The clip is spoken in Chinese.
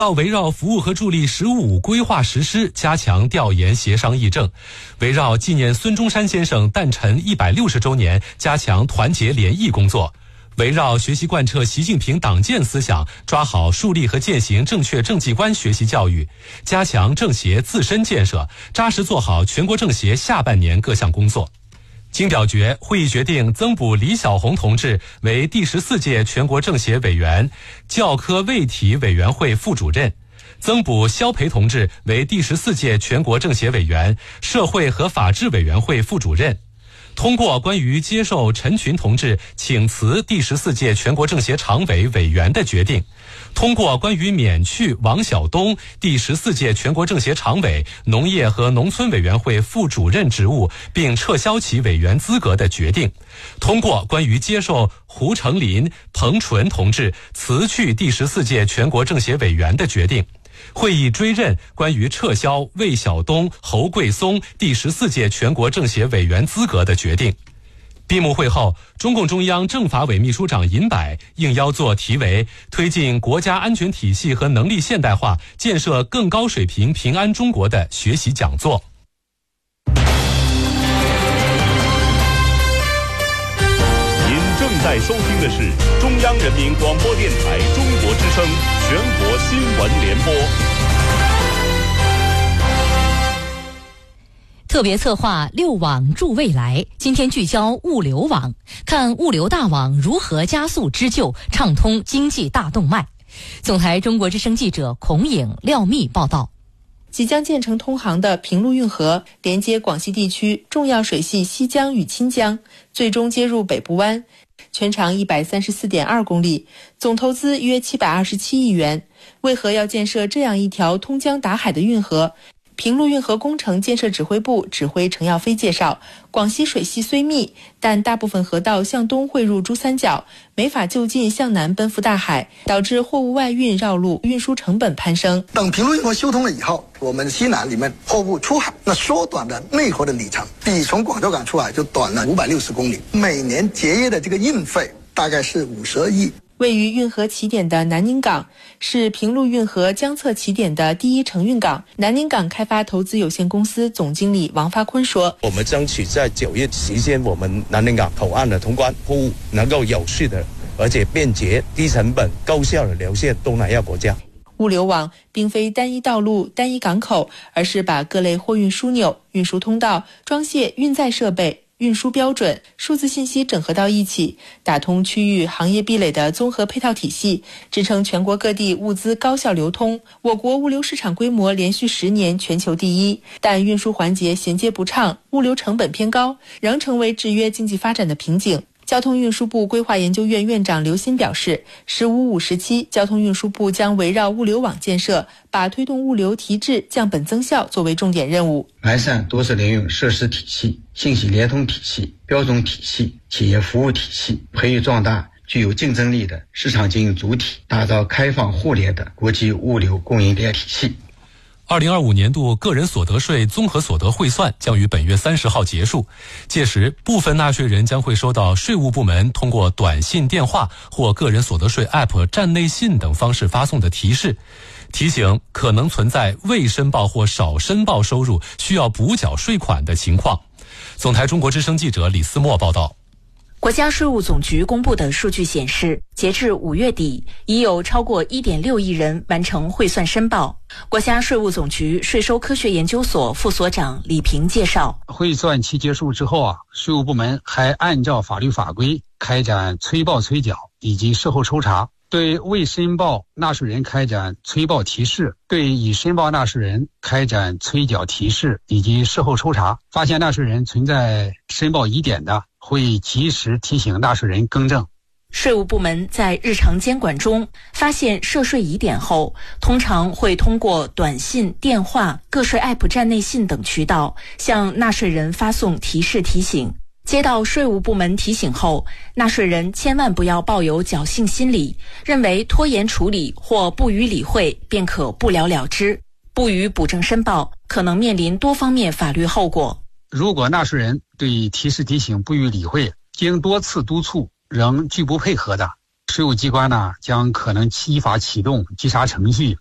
要围绕服务和助力“十五五”规划实施，加强调研协商议政；围绕纪念孙中山先生诞辰160周年，加强团结联谊工作；围绕学习贯彻习近平党建思想，抓好树立和践行正确政绩观学习教育，加强政协自身建设，扎实做好全国政协下半年各项工作。经表决，会议决定增补李小红同志为第14届全国政协委员、教科卫体委员会副主任，增补肖培同志为第14届全国政协委员、社会和法制委员会副主任。通过关于接受陈群同志请辞第14届全国政协常委委员的决定，通过关于免去王晓东第14届全国政协常委、农业和农村委员会副主任职务并撤销其委员资格的决定，通过关于接受胡成林、彭纯同志辞去第14届全国政协委员的决定。会议追认关于撤销魏晓东、侯贵松第14届全国政协委员资格的决定。闭幕会后，中共中央政法委秘书长尹柏应邀作题为“推进国家安全体系和能力现代化，建设更高水平平安中国”的学习讲座。 您正在收听的是中央人民广播电台中国之声全国新闻联播。 特别策划6网助未来，今天聚焦物流网，看物流大网如何加速织就，畅通经济大动脉。总台中国之声记者孔颖、廖密报道。 即将建成通航的平陆运河，连接广西地区重要水系西江与钦江，最终接入北部湾，全长134.2公里，总投资约727亿元。为何要建设这样一条通江达海的运河？平陆运河工程建设指挥部指挥程耀飞介绍，广西水系虽密，但大部分河道向东汇入珠三角，没法就近向南奔赴大海，导致货物外运绕路，运输成本攀升。 等平陆运河修通了以后，我们西南里面货物出海，那缩短了内河的里程，比从广州港出海就短了560公里，每年节约的这个运费大概是52亿。 位于运河起点的南宁港是平陆运河江侧起点的第一承运港。南宁港开发投资有限公司总经理王发坤说， 我们争取在9月实现我们南宁港口岸的通关，货物能够有序的而且便捷、低成本、高效的流向东南亚国家。 物流网并非单一道路、单一港口，而是把各类货运枢纽、运输通道、装卸运载设备、运输标准、数字信息整合到一起，打通区域行业壁垒的综合配套体系，支撑全国各地物资高效流通。我国物流市场规模连续10年全球第一，但运输环节衔接不畅，物流成本偏高，仍成为制约经济发展的瓶颈。交通运输部规划研究院院长刘鑫表示，“15-5”时期，交通运输部将围绕物流网建设，把推动物流提质、降本增效作为重点任务。 完善多式联用设施体系、信息联通体系、标准体系、企业服务体系，培育壮大具有竞争力的市场经营主体，打造开放互联的国际物流供应链体系。 2025年度个人所得税综合所得汇算将于本月30号结束，届时部分纳税人将会收到税务部门通过短信、电话或个人所得税 App 站内信等方式发送的提示，提醒可能存在未申报或少申报收入需要补缴税款的情况。总台中国之声记者李思墨报道。 国家税务总局公布的数据显示，截至5月底，已有超过1.6亿人完成汇算申报。国家税务总局税收科学研究所副所长李平介绍， 汇算期结束之后税务部门还按照法律法规开展催报催缴以及事后抽查，对未申报纳税人开展催报提示，对已申报纳税人开展催缴提示以及事后抽查，发现纳税人存在申报疑点的，会及时提醒纳税人更正。 税务部门在日常监管中发现涉税疑点后，通常会通过短信、电话、个税 App 站内信等渠道向纳税人发送提示提醒。接到税务部门提醒后，纳税人千万不要抱有侥幸心理，认为拖延处理或不予理会便可不了了之，不予补正申报，可能面临多方面法律后果。 如果纳税人对提示提醒不予理会，经多次督促仍拒不配合的，税务机关将可能依法启动稽查程序，